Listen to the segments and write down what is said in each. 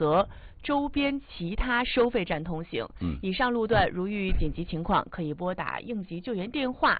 泽周边其他收费站通行。以上路段如遇紧急情况，可以拨打应急救援电话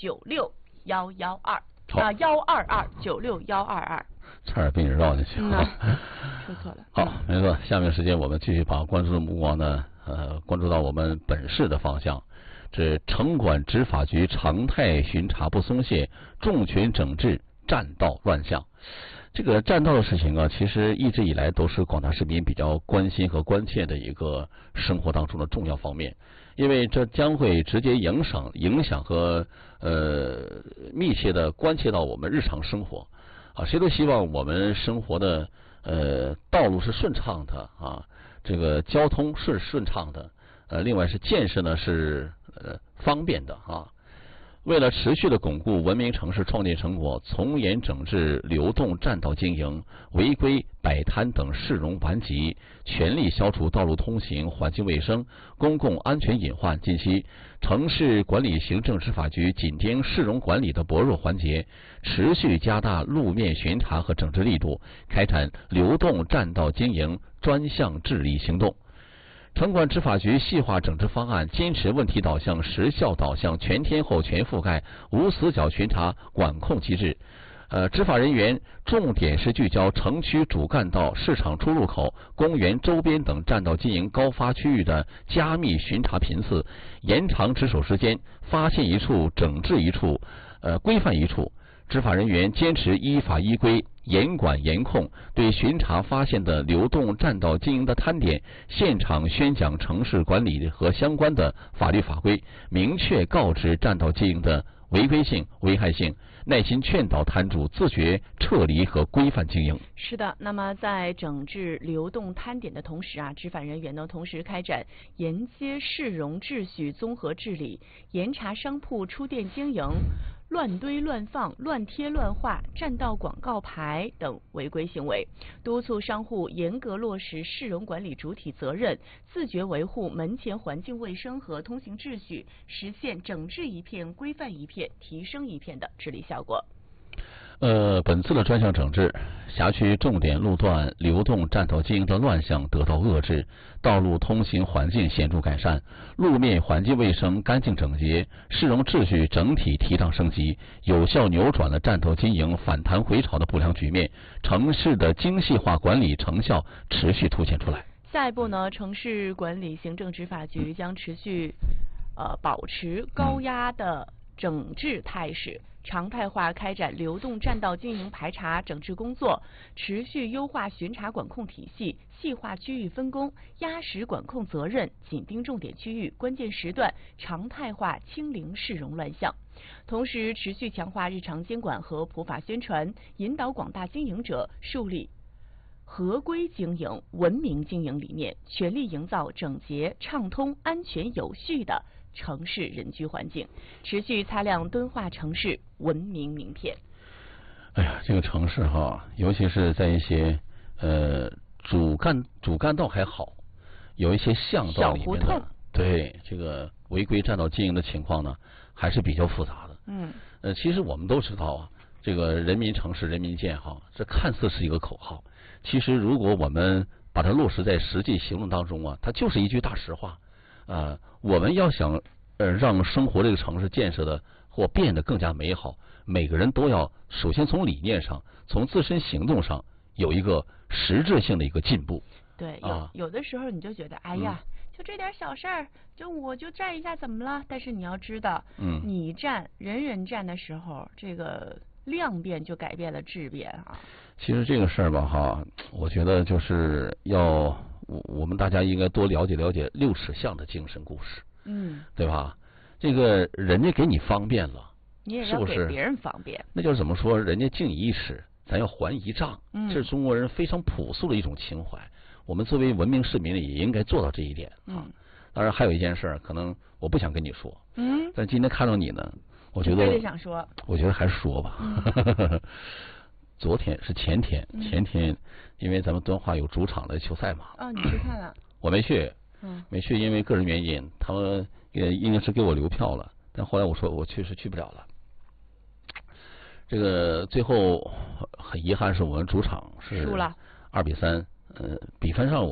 96112，122961122。 差点被你绕进去了。 说错了。 好，没错。下面时间我们继续把关注的目光呢，关注到我们本市的方向。这城管执法局常态巡查不松懈，重拳整治占道乱象。这个占道的事情啊，其实一直以来都是广大市民比较关心和关切的一个生活当中的重要方面，因为这将会直接影响和密切的关切到我们日常生活啊。谁都希望我们生活的道路是顺畅的啊，这个交通是顺畅的，另外是建设呢是方便的啊。为了持续的巩固文明城市创建成果，从严整治流动占道经营、违规摆摊等市容顽疾，全力消除道路通行、环境卫生、公共安全隐患。近期，城市管理行政执法局紧盯市容管理的薄弱环节，持续加大路面巡查和整治力度，开展流动占道经营专项治理行动。城管执法局细化整治方案，坚持问题导向、时效导向、全天候、全覆盖、无死角巡查管控机制。执法人员重点是聚焦城区主干道、市场出入口、公园周边等占道经营高发区域的加密巡查频次，延长值守时间，发现一处整治一处，规范一处。执法人员坚持依法依规、严管严控，对巡查发现的流动占道经营的摊点，现场宣讲城市管理和相关的法律法规，明确告知占道经营的违规性、危害性，耐心劝导摊主自觉撤离和规范经营。 是的，那么在整治流动摊点的同时啊，执法人员呢同时开展沿街市容秩序综合治理，严查商铺出店经营、乱堆乱放、乱贴乱画、占道广告牌等违规行为，督促商户严格落实市容管理主体责任，自觉维护门前环境卫生和通行秩序，实现整治一片、规范一片、提升一片的治理效果。 本次的专项整治，辖区重点路段流动占道经营的乱象得到遏制，道路通行环境显著改善，路面环境卫生干净整洁，市容秩序整体提档升级，有效扭转了占道经营反弹回潮的不良局面，城市的精细化管理成效持续凸显出来。 下一步呢，城市管理行政执法局将持续保持高压的整治态势，常态化开展流动占道经营排查整治工作，持续优化巡查管控体系，细化区域分工，压实管控责任，紧盯重点区域、关键时段，常态化清零市容乱象。同时，持续强化日常监管和普法宣传，引导广大经营者树立合规经营、文明经营理念，全力营造整洁、畅通、安全、有序的城市人居环境，持续擦亮敦化城市文明名片。 哎呀，这个城市哈，尤其是在一些主干道还好，有一些巷道里面的，对这个违规占道经营的情况呢，还是比较复杂的。其实我们都知道啊，这个人民城市人民建哈，这看似是一个口号，其实如果我们把它落实在实际行动当中啊，它就是一句大实话。我们要想让生活这个城市建设的或变得更加美好，每个人都要首先从理念上、从自身行动上有一个实质性的一个进步。 对，有的时候你就觉得，哎呀，就这点小事儿，我就站一下怎么了？但是你要知道，你站人人站的时候，这个量变就改变了质变啊。 其实这个事儿吧，哈，我觉得就是要我们大家应该多了解了解六尺巷的精神故事，对吧？这个人家给你方便了， 你也要给别人方便， 那就是怎么说？人家敬你一尺，咱要还一丈，这是中国人非常朴素的一种情怀。我们作为文明市民也应该做到这一点啊。当然还有一件事，可能我不想跟你说，但今天看到你呢，我觉得想说， 我觉得还是说吧。昨天是前天，因为咱们敦化有主场的球赛嘛。 你去看了？ 我没去，没去，因为个人原因，他们应该是给我留票了，但后来我说我确实去不了了。这个最后很遗憾是我们主场是输了2-3，比分上